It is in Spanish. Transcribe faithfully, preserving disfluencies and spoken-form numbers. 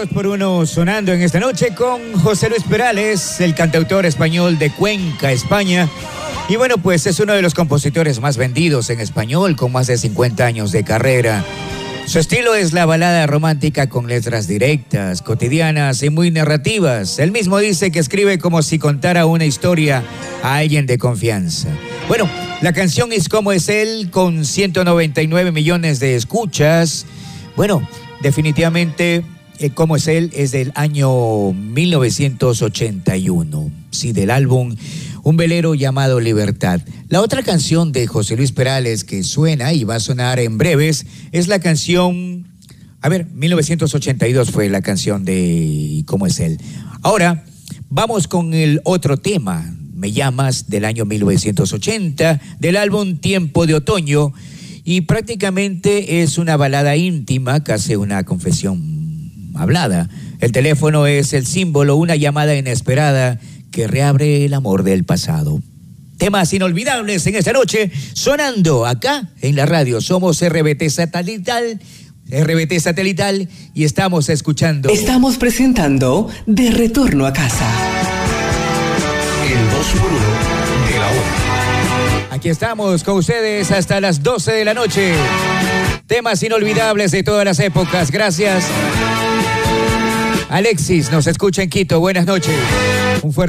dos por uno sonando en esta noche con José Luis Perales, el cantautor español de Cuenca, España. Y bueno, pues es uno de los compositores más vendidos en español, con más de cincuenta años de carrera. Su estilo es la balada romántica con letras directas, cotidianas y muy narrativas. Él mismo dice que escribe como si contara una historia a alguien de confianza. Bueno, la canción es Como es él, con ciento noventa y nueve millones de escuchas. Bueno, definitivamente, eh, Como es él es del año mil novecientos ochenta y uno. Sí, del álbum Un velero llamado Libertad. La otra canción de José Luis Perales que suena y va a sonar en breves es la canción, a ver, mil novecientos ochenta y dos fue la canción de ¿Cómo es él? Ahora, vamos con el otro tema, Me llamas, del año mil novecientos ochenta, del álbum Tiempo de Otoño, y prácticamente es una balada íntima, casi una confesión hablada. El teléfono es el símbolo, una llamada inesperada que reabre el amor del pasado. Temas inolvidables en esta noche, sonando acá en la radio. Somos R B T Satelital, R B T Satelital, y estamos escuchando. Estamos presentando De Retorno a Casa. El dos por uno de la hora. Aquí estamos con ustedes hasta las doce de la noche. Temas inolvidables de todas las épocas. Gracias. Alexis nos escucha en Quito. Buenas noches. Un fuerte